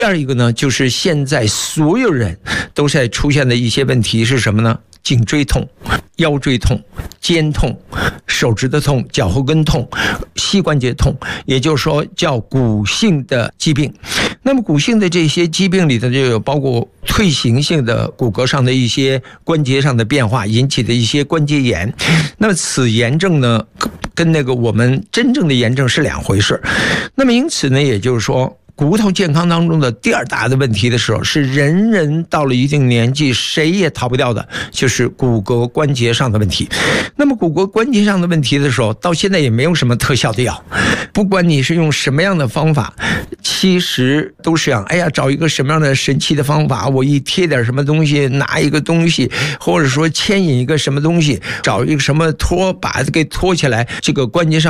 第二一个呢，就是现在所有人都在出现的一些问题是什么呢？颈椎痛、腰椎痛、肩痛、手指的痛、脚后跟痛、膝关节痛，也就是说叫骨性的疾病。那么骨性的这些疾病里头就有包括退行性的骨骼上的一些关节上的变化引起的一些关节炎。那么此炎症呢，跟那个我们真正的炎症是两回事。那么因此呢，也就是说骨头健康当中的第二大的问题的时候，是人人到了一定年纪谁也逃不掉的，就是骨骼关节上的问题。那么骨骼关节上的问题的时候，到现在也没有什么特效的药，不管你是用什么样的方法，其实都是想找一个什么样的神奇的方法，我一贴点什么东西，拿一个东西，或者说牵引一个什么东西，找一个什么托把它给托起来，这个关节上